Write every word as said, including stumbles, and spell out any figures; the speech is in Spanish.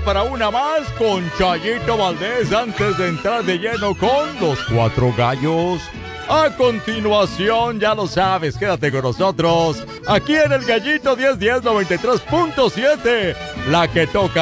para una más con Chayito Valdés antes de entrar de lleno con los cuatro gallos. A continuación, ya lo sabes, quédate con nosotros aquí en el Gallito diez diez noventa y tres punto siete, la que toca